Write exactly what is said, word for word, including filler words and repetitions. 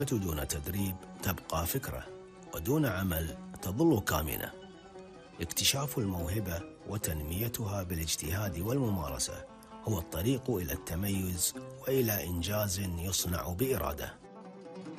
دون تدريب تبقى فكرة، ودون عمل تظل كامنة. اكتشاف الموهبة وتنميتها بالاجتهاد والممارسة هو الطريق إلى التميز وإلى إنجاز يصنع بإرادة.